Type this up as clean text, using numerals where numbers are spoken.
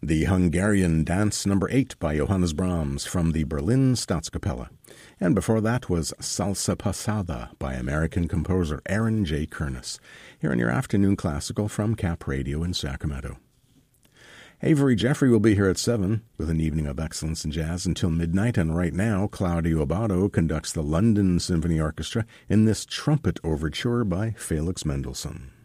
the Hungarian Dance No. 8 by Johannes Brahms from the Berlin Staatskapelle. And before that was Salsa Pasada by American composer Aaron J. Kernis, here in your afternoon classical from Cap Radio in Sacramento. Avery Jeffrey will be here at 7 with an evening of excellence in jazz until midnight, and right now Claudio Abbado conducts the London Symphony Orchestra in this trumpet overture by Felix Mendelssohn.